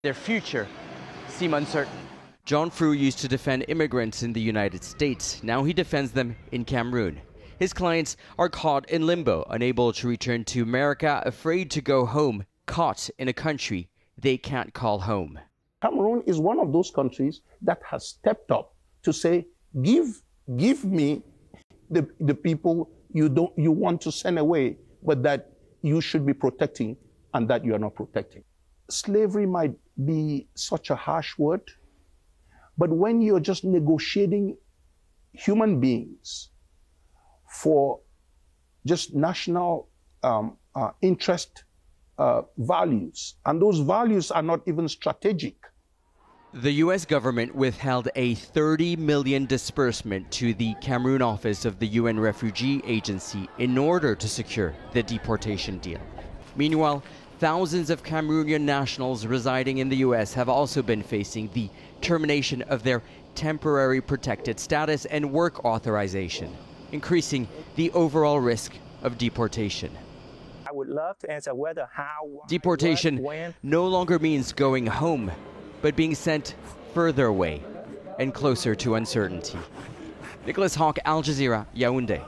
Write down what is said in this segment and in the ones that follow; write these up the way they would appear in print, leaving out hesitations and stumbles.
Their future seem uncertain. John Frew used to defend immigrants in the United States. Now he defends them in Cameroon. His clients are caught in limbo, unable to return to America, afraid to go home, caught in a country they can't call home. Cameroon is one of those countries that has stepped up to say, give me the people you want to send away, but that you should be protecting and that you are not protecting. Slavery might be such a harsh word, but when you're just negotiating human beings for just national interest values, and those values are not even strategic. The U.S. government withheld a $30 million disbursement to the Cameroon office of the UN Refugee Agency in order to secure the deportation deal. Meanwhile, thousands of Cameroonian nationals residing in the U.S. have also been facing the termination of their temporary protected status and work authorization, increasing the overall risk of deportation. I would love to answer whether, how, why, deportation what, when. No longer means going home, but being sent further away and closer to uncertainty. Nicholas Hawk, Al Jazeera, Yaoundé.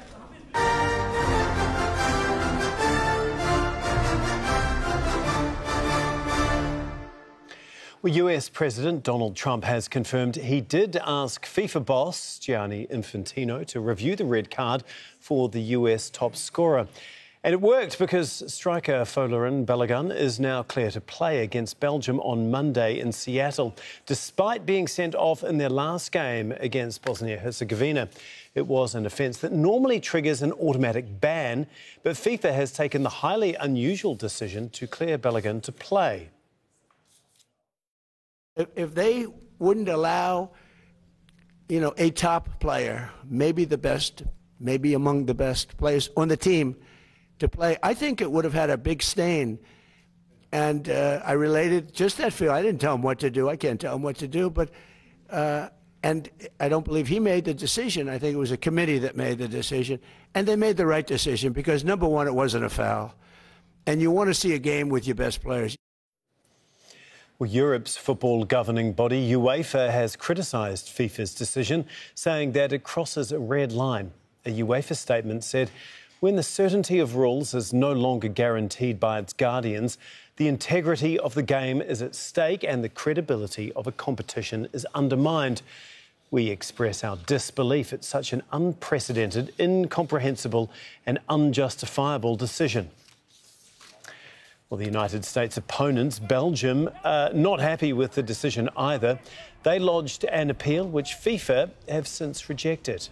Well, US President Donald Trump has confirmed he did ask FIFA boss Gianni Infantino to review the red card for the US top scorer. And it worked because striker Folarin Balogun is now clear to play against Belgium on Monday in Seattle, despite being sent off in their last game against Bosnia-Herzegovina. It was an offence that normally triggers an automatic ban, but FIFA has taken the highly unusual decision to clear Balogun to play. If they wouldn't allow, a top player, maybe the best, maybe among the best players on the team, to play, I think it would have had a big stain. And I related just that feel. I didn't tell him what to do. I can't tell him what to do. But and I don't believe he made the decision. I think it was a committee that made the decision. And they made the right decision because, number one, it wasn't a foul. And you want to see a game with your best players. Well, Europe's football governing body, UEFA, has criticised FIFA's decision, saying that it crosses a red line. A UEFA statement said, when the certainty of rules is no longer guaranteed by its guardians, the integrity of the game is at stake and the credibility of a competition is undermined. We express our disbelief at such an unprecedented, incomprehensible and unjustifiable decision. Well, the United States opponents, Belgium, are not happy with the decision either. They lodged an appeal which FIFA have since rejected.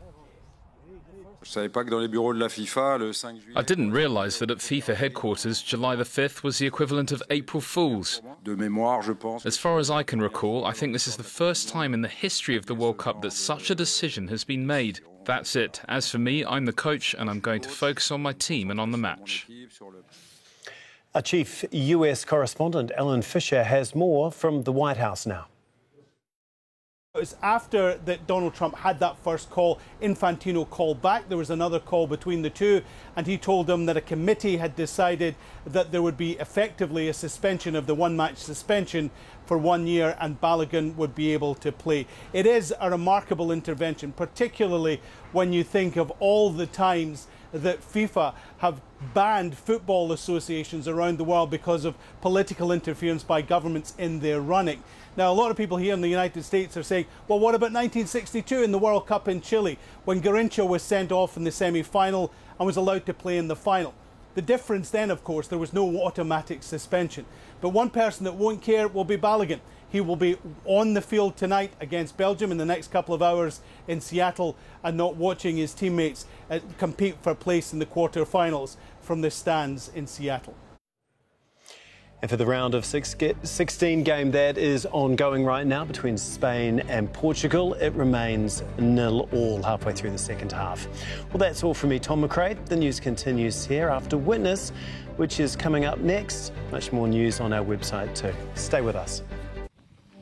I didn't realise that at FIFA headquarters, July the 5th was the equivalent of April Fool's. As far as I can recall, I think this is the first time in the history of the World Cup that such a decision has been made. That's it. As for me, I'm the coach and I'm going to focus on my team and on the match. Our chief US correspondent, Ellen Fisher, has more from the White House now. It was after that Donald Trump had that first call, Infantino called back. There was another call between the two, and he told them that a committee had decided that there would be effectively a suspension of the one-match suspension for 1 year, and Balogun would be able to play. It is a remarkable intervention, particularly when you think of all the times that FIFA have banned football associations around the world because of political interference by governments in their running. Now, a lot of people here in the United States are saying, well, what about 1962 in the World Cup in Chile, when Garrincha was sent off in the semi-final and was allowed to play in the final? The difference then, of course, there was no automatic suspension. But one person that won't care will be Balogun. He will be on the field tonight against Belgium in the next couple of hours in Seattle and not watching his teammates compete for place in the quarter-finals from the stands in Seattle. And for the round of 16 game that is ongoing right now between Spain and Portugal, it remains 0-0 halfway through the second half. Well, that's all from me, Tom McRae. The news continues here after Witness, which is coming up next. Much more news on our website too. Stay with us.